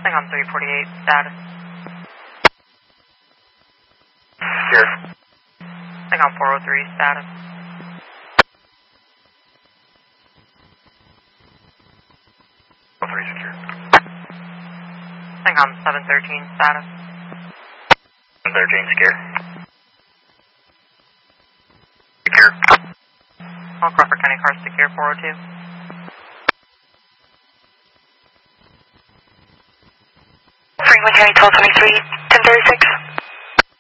Saigon 348, status. Here. Saigon 403, status. Secure. Saigon 713, status. 713, secure. Secure. All Crawford County cars secure, 402. Franklin County 1223, 1036.